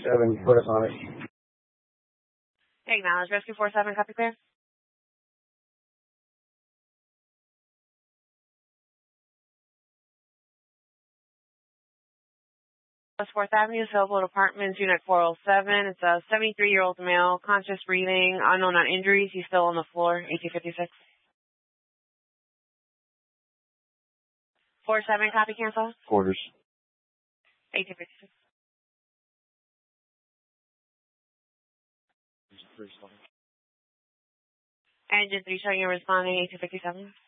847, put us on it. Acknowledge. Rescue 47, copy clear. West 4th Avenue, Hillwood Apartments, Unit 407. It's a 73-year-old male, conscious breathing, unknown on injuries. He's still on the floor, 1856. 47, copy, cancel. Quarters. 1856. Engine 3 showing you responding, 1857.